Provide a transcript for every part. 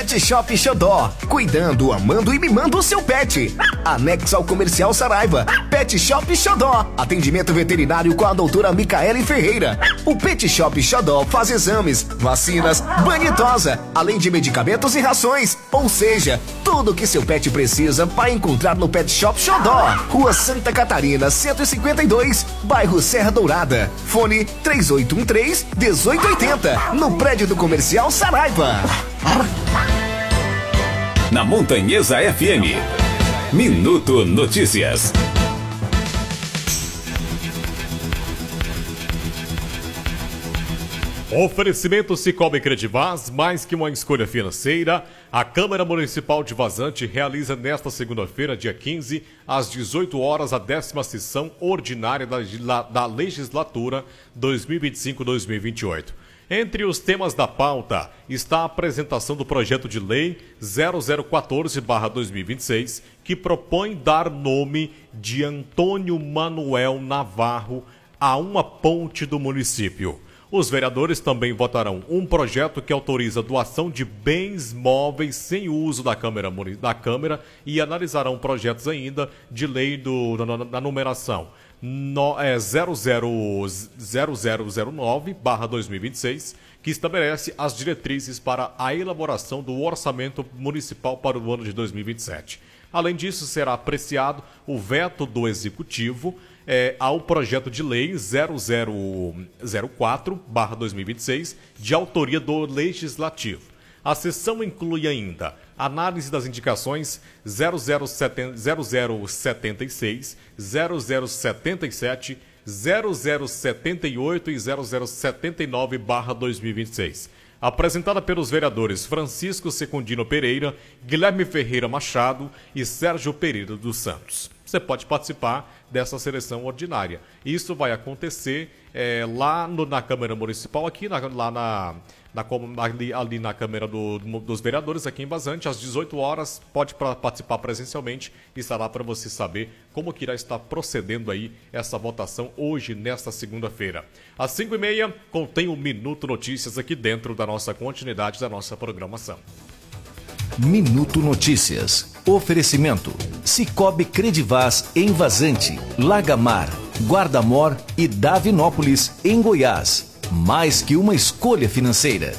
Pet Shop Xodó, cuidando, amando e mimando o seu pet. Anexo ao Comercial Saraiva. Pet Shop Xodó, atendimento veterinário com a doutora Micaele Ferreira. O Pet Shop Xodó faz exames, vacinas, banho e tosa, além de medicamentos e rações. Ou seja, tudo que seu pet precisa vai encontrar no Pet Shop Xodó. Rua Santa Catarina, 152, bairro Serra Dourada. Fone 3813-1880, no prédio do Comercial Saraiva. Na Montanhesa FM, Minuto Notícias. Oferecimento Cicobi Credivaz, mais que uma escolha financeira. A Câmara Municipal de Vazante realiza nesta segunda-feira, dia 15, às 18 horas, a 10ª sessão ordinária da Legislatura 2025-2028. Entre os temas da pauta está a apresentação do projeto de lei 0014/2026, que propõe dar nome de Antônio Manuel Navarro a uma ponte do município. Os vereadores também votarão um projeto que autoriza a doação de bens móveis sem uso da Câmara e analisarão projetos ainda de lei da numeração 0009/2026, que estabelece as diretrizes para a elaboração do orçamento municipal para o ano de 2027. Além disso, será apreciado o veto do Executivo ao projeto de lei 0004/2026, de autoria do Legislativo. A sessão inclui ainda análise das indicações 0076, 0077, 0078 e 0079/2026. Apresentada pelos vereadores Francisco Secundino Pereira, Guilherme Ferreira Machado e Sérgio Pereira dos Santos. Você pode participar dessa seleção ordinária. Isso vai acontecer lá na Câmara Municipal, aqui ali na Câmara dos Vereadores, aqui em Vazante, às 18 horas. Pode participar presencialmente e estará para você saber como que irá estar procedendo aí essa votação hoje, nesta segunda-feira. Às 5h30, contém o Minuto Notícias aqui dentro da nossa continuidade da nossa programação. Minuto Notícias. Oferecimento: Cicobi Credivaz em Vazante, Lagamar, Guarda-Mor e Davinópolis, em Goiás. Mais que uma escolha financeira.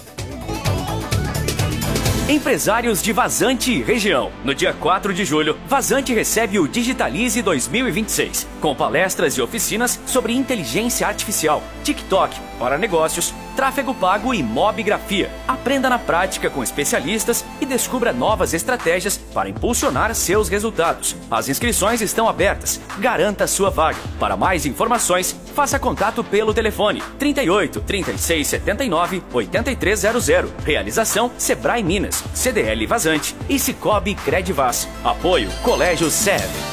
Empresários de Vazante e região. No dia 4 de julho, Vazante recebe o Digitalize 2026, com palestras e oficinas sobre inteligência artificial, TikTok para negócios, tráfego pago e mobigrafia. Aprenda na prática com especialistas e descubra novas estratégias para impulsionar seus resultados. As inscrições estão abertas. Garanta sua vaga. Para mais informações, faça contato pelo telefone 38 36 79 8300. Realização Sebrae Minas, CDL Vazante e Cicobi Credivaz. Apoio Colégio SEV.